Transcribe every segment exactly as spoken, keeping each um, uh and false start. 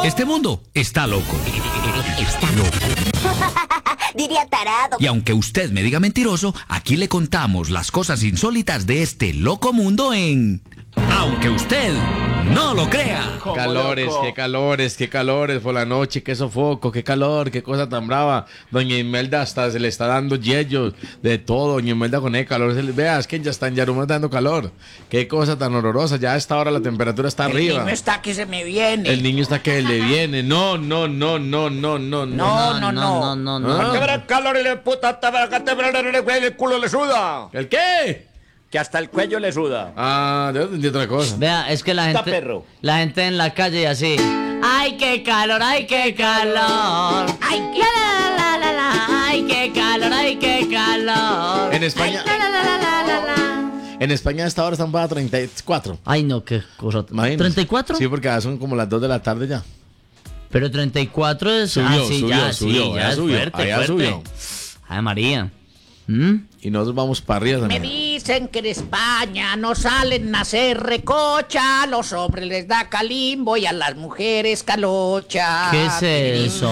Este mundo está loco. Está loco. Diría tarado. Y aunque usted me diga mentiroso, aquí le contamos las cosas insólitas de este loco mundo en... Aunque usted no lo crea. Calores, qué calores, qué calores por la noche, qué sofoco, qué calor, qué cosa tan brava. Doña Imelda hasta se le está dando yellos, de todo. Doña Imelda con el calor. Se le, vea, es que ya está en Yaruma dando calor. Qué cosa tan horrorosa. Ya a esta hora la temperatura está El arriba. niño está que se me viene. El niño está que le viene. No, no, no, no, no, no, no. No, no, no. no, no, ¿Ah? no. Que verá calor y le puta, te verá que te verá el culo le suda. ¿El qué? Que hasta el cuello le suda. Ah, yo entendí otra cosa. Vea, es que la Está gente, perro. la gente en la calle y así. ¡Ay, qué calor, ay, qué calor! ¡Ay, la, la, la, la, la! ¡Ay, qué calor, ay, qué calor! En España, Ay, la, la, la, la, la, la. en España a esta hora están para treinta y cuatro. Ay, no, qué cosa. Imagínese. ¿treinta y cuatro? Sí, porque ya son como las dos de la tarde ya. Pero treinta y cuatro es... Subió, ah, sí, subió, ya, subió, sí, ya allá es subió, fuerte, allá fuerte. subió. Ay, María. ¿Mm? Y nosotros vamos para arriba Me también. dicen que en España no salen a hacer recocha, a los hombres les da calimbo y a las mujeres calocha. ¿Qué es eso?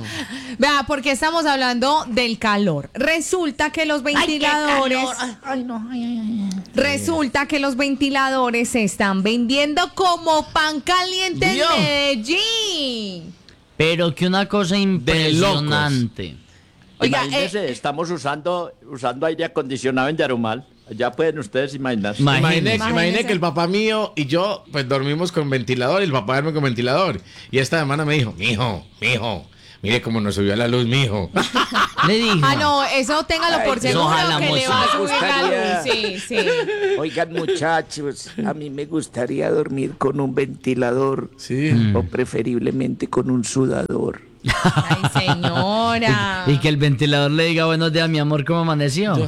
Vea, porque estamos hablando del calor. Resulta que los Ay, qué ventiladores, calor. Ay, ay, no, ay, ay, ay. resulta que los ventiladores se están vendiendo como pan caliente Dios. en Medellín. Pero que una cosa impresionante. Oiga, Imagínense, eh, estamos usando, usando aire acondicionado en Yarumal. Ya pueden ustedes imaginarse. Ma- Imaginé, Imagínese. imaginé que el papá mío y yo pues dormimos con ventilador y el papá duerme con ventilador. Y esta semana me dijo, mijo, mijo, mire cómo nos subió la luz, mijo. Le dijo. ah, no, eso téngalo por Ay, seguro ojalá, que le va a me subir la gustaría. luz. Sí, sí. Oigan, muchachos, a mí me gustaría dormir con un ventilador Sí. o preferiblemente con un sudador. Ay, señora. Y que el ventilador le diga buenos días, mi amor, ¿cómo amaneció?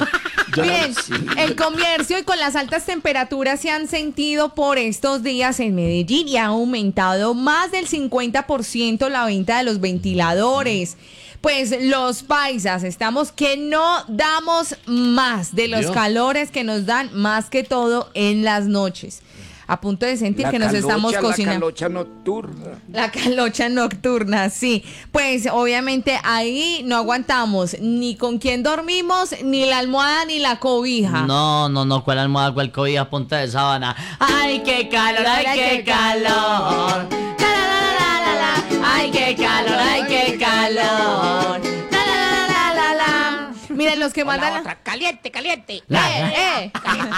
Bien, el comercio y con las altas temperaturas se han sentido por estos días en Medellín y ha aumentado más del cincuenta por ciento la venta de los ventiladores. Pues los paisas estamos que no damos más de los Dios. calores que nos dan más que todo en las noches. A punto de sentir La que nos calocha, estamos La cocinando. calocha nocturna. La calocha nocturna, sí. Pues obviamente ahí no aguantamos ni con quién dormimos, ni la almohada, ni la cobija. No, no, no, ¿cuál almohada, cuál cobija, punta de sábana? ¡Ay, qué calor, ay, qué calor! La, la, la, la, la, la. ¡Ay, qué calor, ay, qué calor! La, la, la, la, la, la. Miren, los que O la mandan... otra, caliente, caliente. Eh, eh.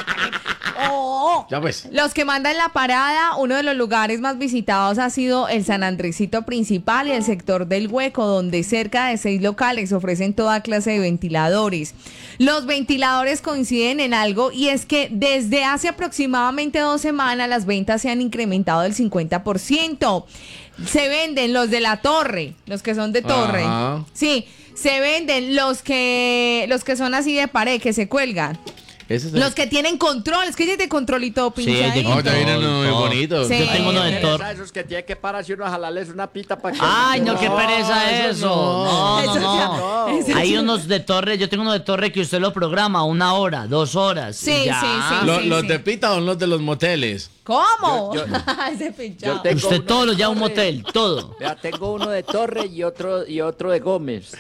Oh, Ya pues. Los que mandan la parada, uno de los lugares más visitados ha sido el San Andresito principal y el sector del Hueco, donde cerca de seis locales ofrecen toda clase de ventiladores. Los ventiladores coinciden en algo y es que desde hace aproximadamente dos semanas las ventas se han incrementado del cincuenta por ciento. Se venden los de la torre, los que son de torre. Ajá. Sí, se venden los que los que son así de pared, que se cuelgan. Ese es el- Los que tienen control, es que tiene control y todo Sí, hay de pinchadito. Oh, ya vienen unos muy Todo. bonitos. Sí. Yo tengo uno de Pereza torre. esos que tiene que pararse uno a jalarles una pita para que... Ay, no, qué No, pereza eso eso. no. No, Eso no, ya no. no. Eso Hay ya- unos de torre, yo tengo uno de torre que usted lo programa una hora, dos horas. Sí, y ya. sí, sí. Lo- ¿Los de pita o los de los moteles? ¿Cómo? Yo- yo- Ese pinchado. yo tengo Usted uno todo de lo lleva a un torre. motel, todo. Vea, tengo uno de Torre y otro, y otro de Gómez.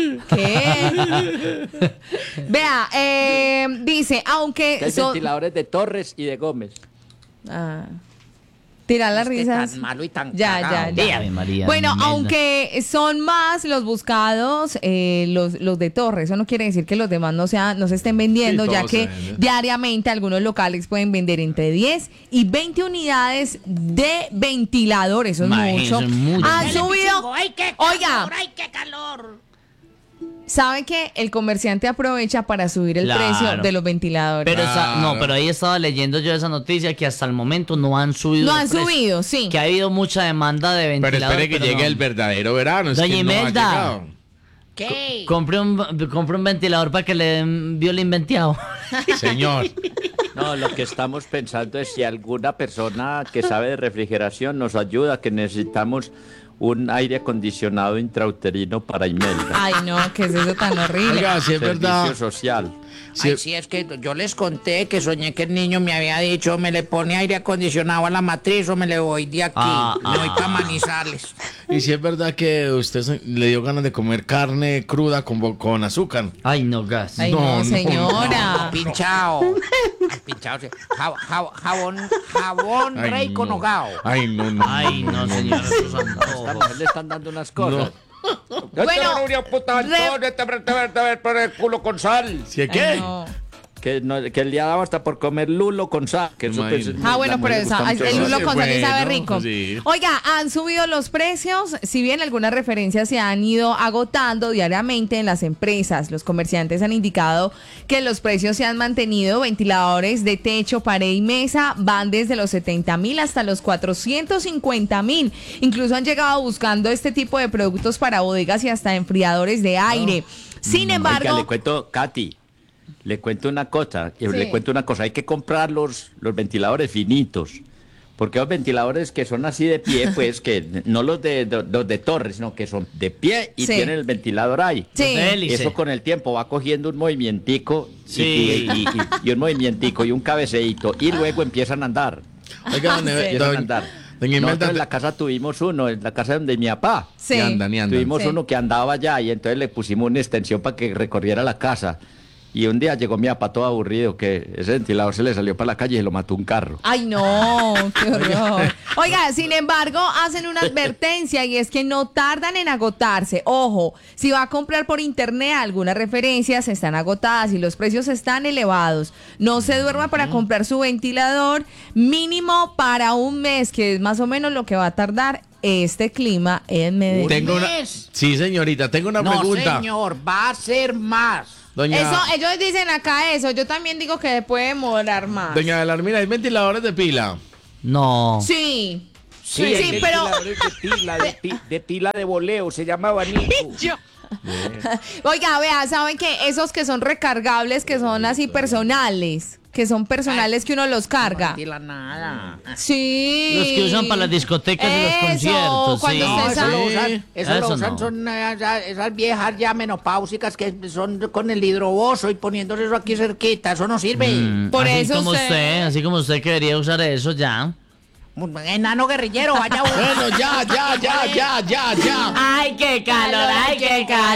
¿Qué? Vea, eh, dice, Que aunque hay son... ventiladores de Torres y de Gómez. Ah. Tira las es que risas. tan malo y tan Ya, cagao. ya, ya. Ave María, Bueno, Imelda. aunque son más los buscados, eh, los, los de torre, eso no quiere decir que los demás no, sean, no se estén vendiendo, Sí, ya todos que se venden. diariamente algunos locales pueden vender entre diez y veinte unidades de ventilador, eso es Imagínese, mucho. mucho. Han Dale, subido, pichingo, ¡ay, qué calor! oiga, ¡Ay, qué calor! ¿sabe que el comerciante aprovecha para subir el Claro. precio de los ventiladores? Pero esa- Claro. no, pero ahí estaba leyendo yo esa noticia que hasta el momento no han subido. No de han precio. subido, sí. Que ha habido mucha demanda de Pero ventiladores. espere que pero llegue no. el verdadero verano. Es Doña que no ha Imelda. llegado. ¿Qué? Compre un, compre un ventilador para que le den violín venteado. Señor. No, lo que estamos pensando es si alguna persona que sabe de refrigeración nos ayuda, que necesitamos un aire acondicionado intrauterino para Imelda. Ay, no, ¿qué es eso tan horrible? Oiga, si es verdad. Servicio social. Sí. Ay, sí, es que yo les conté que soñé que el niño me había dicho, me le pone aire acondicionado a la matriz o me le voy de aquí. Ah, Me voy ah. para Manizales. Y si es verdad que usted se- le dio ganas de comer carne cruda con, bo- con azúcar. Ay, no, gas. Ay, No, no, no, señora. Pinchao. Pinchao. sí. Jab- jab- Jabón, jabón Ay, rey con no. hogao. Ay, no, no. Ay, no, señor, esos antojos. Le están dando unas cosas. Bueno, re- te por el culo con sal. ¿Sí Ay, qué? no. Que, no, que el día daba hasta por comer lulo con sal. Que eso, pues, Imagínate. Ah, la bueno, mujer pero le gusta esa- mucho el eso. lulo Sí, con sal y sabe bueno, rico. sí. Oiga, han subido los precios, si bien algunas referencias se han ido agotando diariamente en las empresas. Los comerciantes han indicado que los precios se han mantenido. Ventiladores de techo, pared y mesa van desde los setenta mil hasta los cuatrocientos cincuenta mil. Incluso han llegado buscando este tipo de productos para bodegas y hasta enfriadores de aire. Sin Oiga, embargo, le cuento, Katy, le cuento una cosa, eh, Sí. le cuento una cosa, hay que comprar los, los ventiladores finitos, porque los ventiladores que son así de pie, pues, que no los de, de- los de torre, sino que son de pie y Sí. tienen el ventilador ahí. Sí. De hélice. Eso con el tiempo va cogiendo un movimientico y- Sí. y, y- y- y un movimientico y un cabeceíto y luego empiezan a andar. Oiga, doña, Sí. Empiezan a doña- andar. doña Nosotros Imelda, en la casa tuvimos uno, en la casa donde mi papá. sí. ni anda, ni anda. Tuvimos Sí. uno que andaba allá y entonces le pusimos una extensión para que recorriera la casa. Y un día llegó mi papá todo aburrido que ese ventilador se le salió para la calle y se lo mató un carro. Ay, no, qué horror. Oiga, sin embargo, hacen una advertencia y es que no tardan en agotarse. Ojo, si va a comprar por internet, algunas referencias están agotadas y los precios están elevados. No se duerma para comprar su ventilador mínimo para un mes, que es más o menos lo que va a tardar este clima en Medellín. tengo una. mes. Sí, señorita, tengo una No, pregunta. señor, va a ser más. Doña, Eso, ellos dicen acá eso, yo también digo que puede demorar más. doña Alarmina, ¿hay ventiladores de pila? No. Sí. Sí, Sí, hay pero- ventiladores de pila, de, pi- de pila de voleo, se llama abanico. Oiga, vea, ¿saben que esos que son recargables, que son así personales, que son personales que uno los carga? No ventila nada. Sí. Los que usan para las discotecas y los Eso, conciertos, cuando sí. No, usted eso sabe- lo Sí. usan, eso lo Eso usan no. son eh, ya- esas viejas ya menopáusicas que son con el hidroboso y poniéndose eso aquí cerquita, eso no sirve. Mm, Por así eso como usted- usted, así como usted quería usar eso ya. Enano guerrillero, vaya uno. Bueno, ya, ya, ya, ya, ya, ya. Ay, qué calor, ay, qué calor.